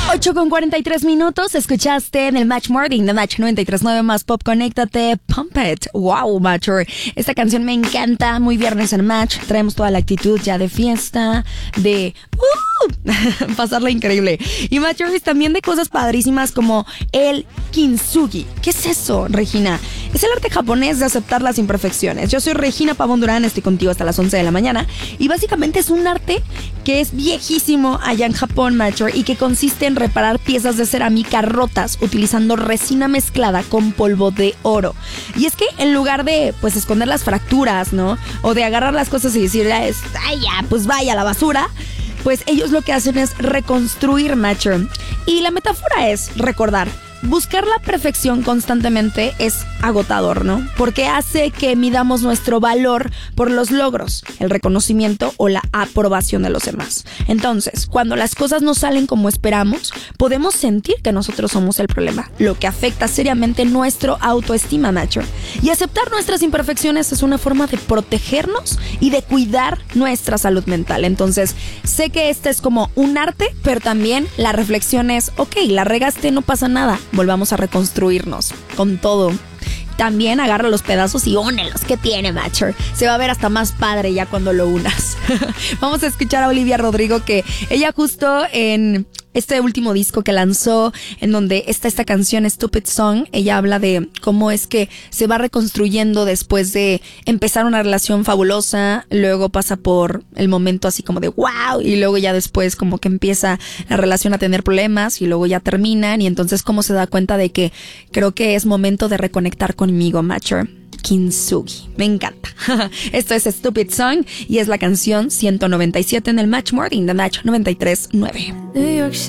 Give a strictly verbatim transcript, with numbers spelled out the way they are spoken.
ocho con cuarenta y tres minutos, escuchaste en el Match Morning de Match noventa y tres punto nueve más Pop, conéctate, Pump It. Wow, Matcher. Esta canción me encanta, muy viernes en Match. Traemos toda la actitud ya de fiesta, de uh, pasarla increíble. Y Matchers también de cosas padrísimas como el kintsugi. ¿Qué es eso, Regina? Es el arte japonés de aceptar las imperfecciones. Yo soy Regina Pavón Durán, estoy contigo hasta las once de la mañana. Y básicamente es un arte que es viejísimo allá en Japón, Matcher, y que consiste en reparar piezas de cerámica rotas utilizando resina mezclada con polvo de oro. Y es que en lugar de pues esconder las fracturas, ¿no? O de agarrar las cosas y decir, ay, ya, pues vaya a la basura, pues ellos lo que hacen es reconstruir, Matcher. Y la metáfora es recordar. Buscar la perfección constantemente es agotador, ¿no? Porque hace que midamos nuestro valor por los logros, el reconocimiento o la aprobación de los demás. Entonces, cuando las cosas no salen como esperamos, podemos sentir que nosotros somos el problema, lo que afecta seriamente nuestro autoestima, Matcher. Y aceptar nuestras imperfecciones es una forma de protegernos y de cuidar nuestra salud mental. Entonces, sé que este es como un arte, pero también la reflexión es, ok, la regaste, no pasa nada. Volvamos a reconstruirnos con todo. También agarra los pedazos y únelos. ¿Qué tiene, Matcher? Se va a ver hasta más padre ya cuando lo unas. Vamos a escuchar a Olivia Rodrigo, que ella justo en este último disco que lanzó, en donde está esta canción Stupid Song, ella habla de cómo es que se va reconstruyendo después de empezar una relación fabulosa, luego pasa por el momento así como de wow, y luego ya después como que empieza la relación a tener problemas y luego ya terminan, y entonces cómo se da cuenta de que creo que es momento de reconectar conmigo, Matcher. Kintsugi, me encanta. Esto es Stupid Song y es la canción ciento noventa y siete en el Match Morning de Match noventa y tres punto nueve. New York City.